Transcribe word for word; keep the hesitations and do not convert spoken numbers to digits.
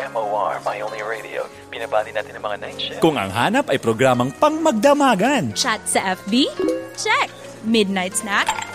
M O R, My Only Radio. Binabati natin ang mga night shift. Kung ang hanap ay programang pangmagdamagan. Chat sa F B? Check. Midnight snack?